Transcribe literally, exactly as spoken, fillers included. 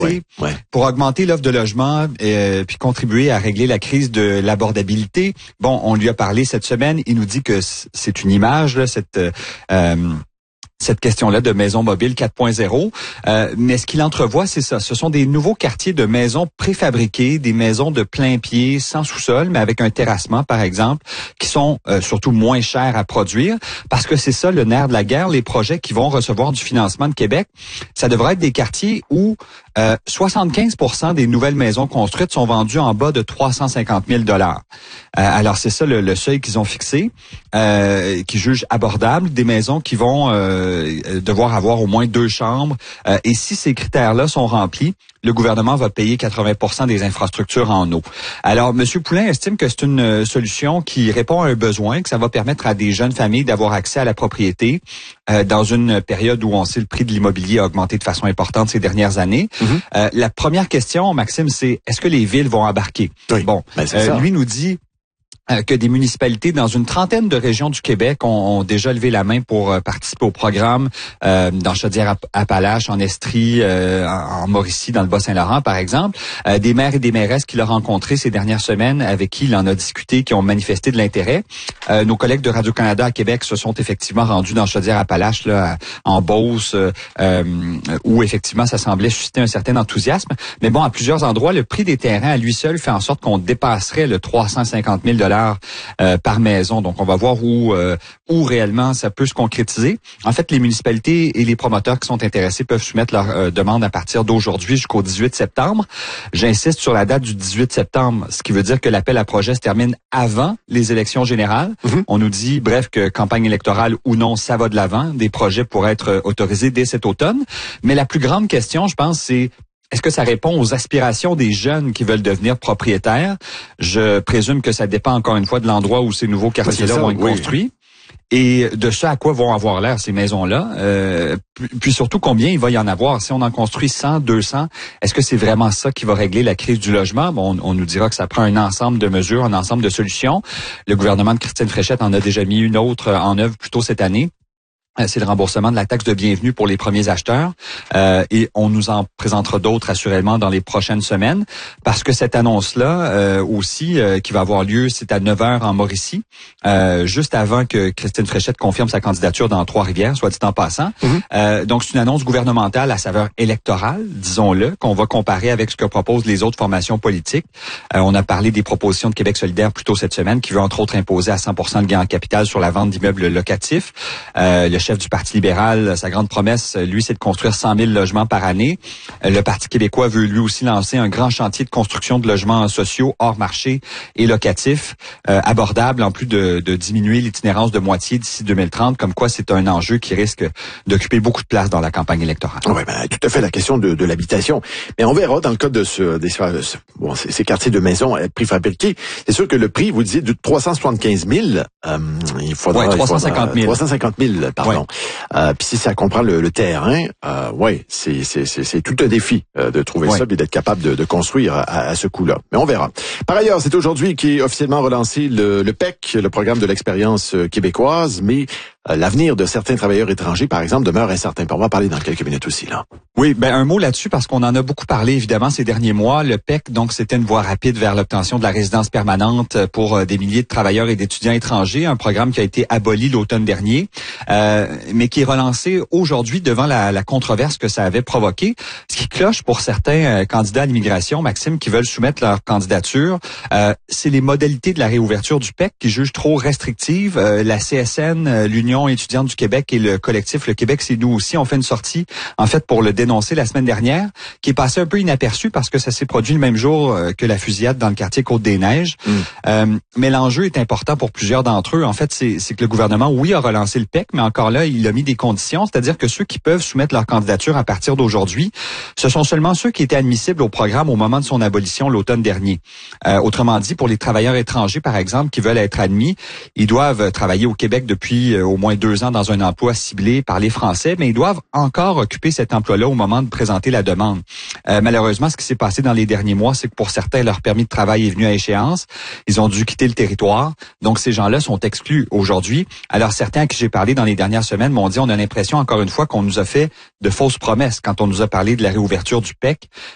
Ouais, ouais. Pour augmenter l'offre de logement euh, puis contribuer à régler la crise de l'abordabilité. Bon, on lui a parlé cette semaine. Il nous dit que c'est une image, là, cette... Euh, cette question-là de maison mobile quatre point zéro. Euh, mais ce qu'il entrevoit, c'est ça. Ce sont des nouveaux quartiers de maisons préfabriquées, des maisons de plein pied, sans sous-sol, mais avec un terrassement, par exemple, qui sont euh, surtout moins chers à produire, parce que c'est ça le nerf de la guerre. Les projets qui vont recevoir du financement de Québec, ça devrait être des quartiers où euh, soixante-quinze pour cent des nouvelles maisons construites sont vendues en bas de trois cent cinquante mille dollars. Euh, alors, c'est ça le, le seuil qu'ils ont fixé, euh, qu'ils jugent abordable, des maisons qui vont... Euh, devoir avoir au moins deux chambres. Euh, et si ces critères-là sont remplis, le gouvernement va payer quatre-vingts pour cent des infrastructures en eau. Alors, M. Poulin estime que c'est une solution qui répond à un besoin, que ça va permettre à des jeunes familles d'avoir accès à la propriété euh, dans une période où on sait le prix de l'immobilier a augmenté de façon importante ces dernières années. Mm-hmm. Euh, la première question, Maxime, c'est est-ce que les villes vont embarquer? Oui, bon, ben c'est euh, ça. Lui nous dit que des municipalités dans une trentaine de régions du Québec ont, ont déjà levé la main pour euh, participer au programme, euh, dans Chaudière-Appalaches, en Estrie, euh, en, en Mauricie, dans le Bas-Saint-Laurent, par exemple. Euh, des maires et des mairesses qu'il a rencontrés ces dernières semaines, avec qui il en a discuté, qui ont manifesté de l'intérêt. Euh, nos collègues de Radio-Canada à Québec se sont effectivement rendus dans Chaudière-Appalaches, là, en Beauce, euh, euh, où effectivement ça semblait susciter un certain enthousiasme. Mais bon, à plusieurs endroits, le prix des terrains à lui seul fait en sorte qu'on dépasserait le trois cent cinquante mille dollars Euh, par maison. Donc, on va voir où euh, où réellement ça peut se concrétiser. En fait, les municipalités et les promoteurs qui sont intéressés peuvent soumettre leur euh, demande à partir d'aujourd'hui jusqu'au dix-huit septembre. J'insiste sur la date du dix-huit septembre, ce qui veut dire que l'appel à projet se termine avant les élections générales. Mm-hmm. On nous dit, bref, que campagne électorale ou non, ça va de l'avant. Des projets pourraient être autorisés dès cet automne. Mais la plus grande question, je pense, c'est est-ce que ça répond aux aspirations des jeunes qui veulent devenir propriétaires? Je présume que ça dépend encore une fois de l'endroit où ces nouveaux quartiers-là vont être oui. construits et de ce à quoi vont avoir l'air ces maisons-là. Euh, puis surtout, combien il va y en avoir? Si on en construit cent, deux cents, est-ce que c'est vraiment ça qui va régler la crise du logement? Bon, on, on nous dira que ça prend un ensemble de mesures, un ensemble de solutions. Le gouvernement de Christine Fréchette en a déjà mis une autre en œuvre plus tôt cette année. C'est le remboursement de la taxe de bienvenue pour les premiers acheteurs euh, et on nous en présentera d'autres assurément dans les prochaines semaines parce que cette annonce-là euh, aussi euh, qui va avoir lieu, c'est à neuf heures en Mauricie, euh, juste avant que Christine Fréchette confirme sa candidature dans Trois-Rivières, soit dit en passant. Mm-hmm. Euh, donc c'est une annonce gouvernementale à saveur électorale, disons-le, qu'on va comparer avec ce que proposent les autres formations politiques. Euh, on a parlé des propositions de Québec solidaire plus tôt cette semaine qui veut entre autres imposer à cent pour cent le gain en capital sur la vente d'immeubles locatifs. Euh, le chef du Parti libéral, sa grande promesse, lui, c'est de construire cent mille logements par année. Le Parti québécois veut lui aussi lancer un grand chantier de construction de logements sociaux hors marché et locatifs, euh, abordables, en plus de, de diminuer l'itinérance de moitié d'ici deux mille trente, comme quoi c'est un enjeu qui risque d'occuper beaucoup de place dans la campagne électorale. Oui, ben, tout à fait la question de, de l'habitation. Mais on verra dans le cas de ce, des, bon, ces, ces quartiers de maisons préfabriqués. C'est sûr que le prix, vous disiez, de trois cent soixante-quinze mille, euh, il faudra... Oui, trois cent cinquante mille. trois cent cinquante mille, pardon. Ouais. Euh, puis si ça comprend le, le terrain, euh, ouais, c'est c'est c'est c'est tout un défi euh, de trouver ouais. ça et d'être capable de, de construire à, à ce coup-là. Mais on verra. Par ailleurs, c'est aujourd'hui qu'est officiellement relancé le, le P E C, le programme de l'expérience québécoise, mais euh, l'avenir de certains travailleurs étrangers, par exemple, demeure incertain. Puis on va en parler dans quelques minutes aussi là. Oui, ben un mot là-dessus parce qu'on en a beaucoup parlé évidemment ces derniers mois. Le P E C, donc, c'était une voie rapide vers l'obtention de la résidence permanente pour euh, des milliers de travailleurs et d'étudiants étrangers, un programme qui a été aboli l'automne dernier, euh, mais qui est relancé aujourd'hui devant la, la controverse que ça avait provoqué. Ce qui cloche pour certains euh, candidats à l'immigration, Maxime, qui veulent soumettre leur candidature, euh, c'est les modalités de la réouverture du P E C qui jugent trop restrictives. Euh, la C S N, euh, l'Union étudiante du Québec et le collectif Le Québec, c'est nous aussi, ont fait une sortie, en fait, pour le dénoncer la semaine dernière, qui est passée un peu inaperçue parce que ça s'est produit le même jour euh, que la fusillade dans le quartier Côte-des-Neiges. Mm. Euh, mais l'enjeu est important pour plusieurs d'entre eux. En fait, c'est, c'est que le gouvernement, oui, a relancé le P E C, mais encore là, il a mis des conditions, c'est-à-dire que ceux qui peuvent soumettre leur candidature à partir d'aujourd'hui, ce sont seulement ceux qui étaient admissibles au programme au moment de son abolition l'automne dernier. Euh, autrement dit, pour les travailleurs étrangers, par exemple, qui veulent être admis, ils doivent travailler au Québec depuis euh, au moins deux ans dans un emploi ciblé, parler français, mais ils doivent encore occuper cet emploi-là au moment de présenter la demande. Euh, malheureusement, ce qui s'est passé dans les derniers mois, c'est que pour certains, leur permis de travail est venu à échéance. Ils ont dû quitter le territoire. Donc, ces gens-là sont exclus aujourd'hui. Alors, certains à qui j'ai parlé dans les dernières semaines m'ont dit, on a l'impression, encore une fois, qu'on nous a fait de fausses promesses quand on nous a parlé de la réouverture du P E C.